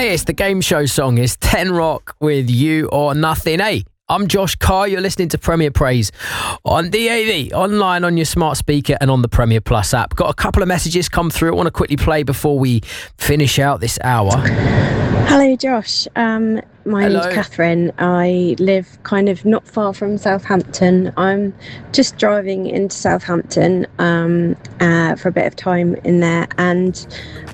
Hey, it's the game show song. It's 10 Rock with You or Nothing. Hey, I'm Josh Carr. You're listening to Premier Praise on DAB, online on your smart speaker and on the Premier Plus app. Got a couple of messages come through I want to quickly play before we finish out this hour. Hello, Josh. My name's Catherine. I live kind of not far from Southampton. I'm just driving into Southampton for a bit of time in there, and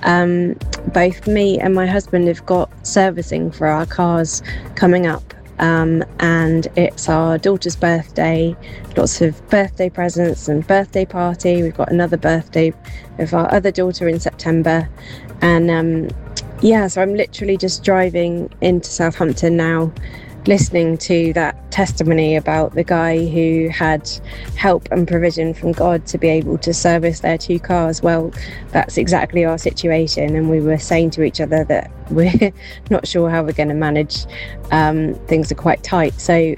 both me and my husband have got servicing for our cars coming up. And it's our daughter's birthday, lots of birthday presents and birthday party. We've got another birthday of our other daughter in September. And so I'm literally just driving into Southampton now, listening to that testimony about the guy who had help and provision from God to be able to service their two cars. Well, that's exactly our situation, and we were saying to each other that we're not sure how we're going to manage. Things are quite tight. So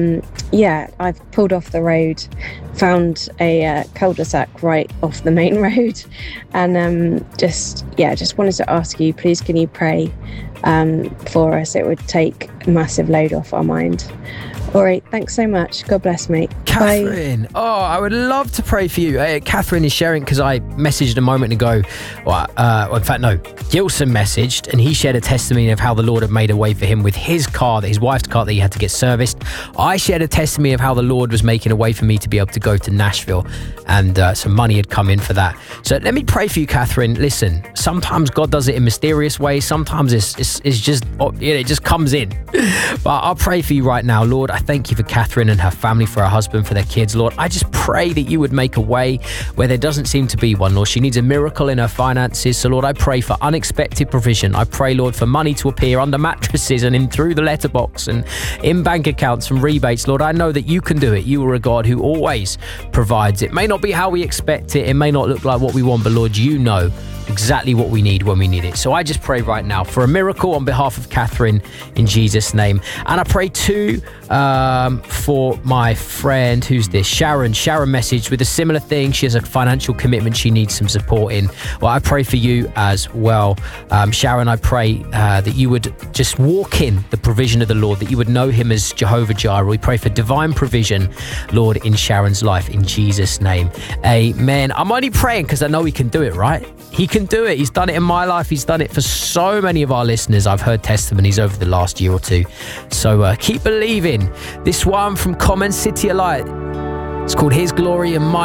I've pulled off the road, found a cul-de-sac right off the main road, and just wanted to ask you, please can you pray for us? It would take a massive load off our mind. All right, thanks so much. God bless, mate. Catherine, Bye. I would love to pray for you. Catherine is sharing, because I messaged a moment ago. Gilson messaged, and he shared a testimony of how the Lord had made a way for him with his car, his wife's car, that he had to get serviced. I shared a testimony of how the Lord was making a way for me to be able to go to Nashville, and some money had come in for that. So let me pray for you, Catherine. Listen, sometimes God does it in mysterious ways. Sometimes it just comes in. But I'll pray for you right now. Lord, I thank you for Catherine and her family, for her husband, for their kids. Lord, I just pray that you would make a way where there doesn't seem to be one. Lord, she needs a miracle in her finances. So Lord, I pray for unexpected provision. I pray, Lord, for money to appear under mattresses and in through the letterbox and in bank accounts and rebates. Lord, I know that you can do it. You are a God who always provides. It may not be how we expect it. It may not look like what we want, but Lord, you know exactly what we need when we need it. So I just pray right now for a miracle on behalf of Catherine in Jesus' name. And I pray too for my friend, who's this? Sharon. Sharon messaged with a similar thing. She has a financial commitment she needs some support in. Well, I pray for you as well. Sharon, I pray that you would just walk in the provision of the Lord, that you would know him as Jehovah Jireh. We pray for divine provision, Lord, in Sharon's life, in Jesus' name. Amen. I'm only praying because I know he can do it, right? He can do it. He's done it in my life. He's done it for so many of our listeners. I've heard testimonies over the last year or two. So keep believing. This one from Common City Alight. It's called His Glory and My